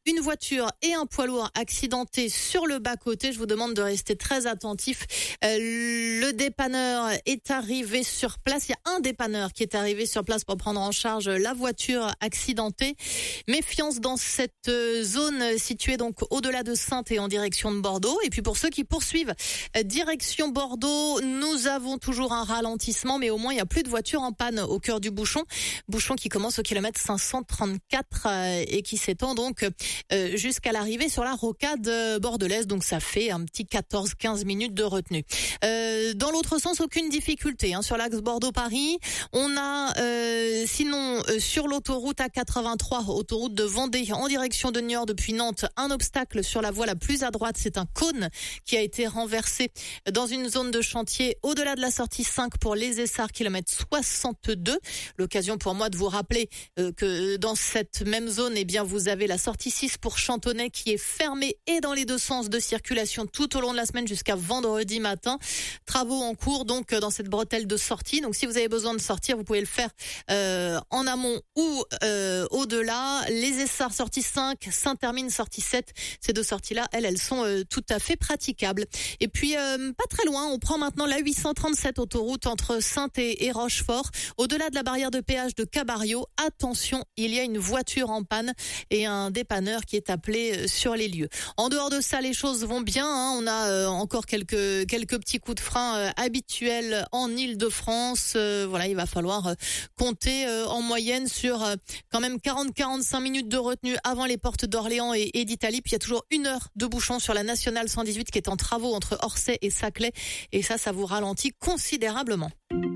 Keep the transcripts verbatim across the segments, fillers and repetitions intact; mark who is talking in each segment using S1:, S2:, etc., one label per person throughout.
S1: une voiture et un poids lourd accidentés sur le bas-côté. Je vous demande de rester très attentif. Euh, le dépanneur est arrivé sur place. Il y a un dépanneur qui est arrivé sur place pour prendre en charge la voiture accidentée. Méfiance dans cette zone située donc au-delà de Saintes et en direction de Bordeaux. Et puis pour ceux qui poursuivent direction Bordeaux, nous avons toujours un ralentissement, mais au moins il n'y a plus de voitures en panne au cœur du bouchon. Bouchon qui commence au kilomètre cinq cent trente-quatre euh, et qui s'étend donc euh, jusqu'à l'arrivée sur la rocade bordelaise. Donc ça fait un petit quatorze à quinze minutes de retenue. Euh, dans l'autre sens, aucune difficulté hein, sur l'axe Bordeaux-Paris. On a euh, sinon euh, sur l'autoroute A quatre-vingt-trois, autoroute de Vendée en direction de Niort depuis Nantes, un obstacle sur la voie la plus à droite. C'est un cône qui a été renversé dans une zone de chantier au-delà de la sortie cinq pour les Essarts, kilomètre soixante-deux. L'occasion pour moi de vous rappeler euh, que dans cette même zone, eh bien, vous avez la sortie six pour Chantonnay qui est fermée et dans les deux sens de circulation tout au long de la semaine jusqu'à vendredi matin. Travaux en cours donc dans cette bretelle de sortie. Donc si vous avez besoin de sortir, vous pouvez le faire euh, en amont ou euh, au-delà. Les Essarts sortie cinq, Saint-Hermine sortie sept. Ces deux sorties-là, elles, elles sont euh, tout à fait praticables. Et puis euh, pas très loin, on prend maintenant la huit cent trente-sept autoroute entre Saintes et, et Rochefort. Au-delà de la barrière de péage de Cabario, attention, il y a une voiture en panne et un dépanneur qui est appelé sur les lieux. En dehors de ça, les choses vont bien. Hein. On a euh, encore quelques quelques petits coups de frein euh, habituels en Île-de-France. Euh, voilà, il va falloir euh, compter euh, en moyenne sur euh, quand même quarante à quarante-cinq minutes de retenue avant les portes d'Orléans et, et d'Italie. Puis il y a toujours une heure de bouchon sur la nationale cent dix-huit qui est en travaux entre Orsay et Saclay. Et ça, ça vous ralentit considérablement.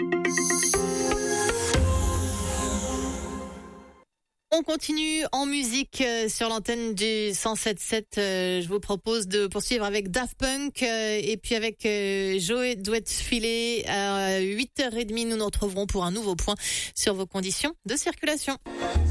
S1: On continue en musique sur l'antenne du cent sept sept. Je vous propose de poursuivre avec Daft Punk et puis avec Joey Douet-Filet. À huit heures trente, nous nous retrouverons pour un nouveau point sur vos conditions de circulation.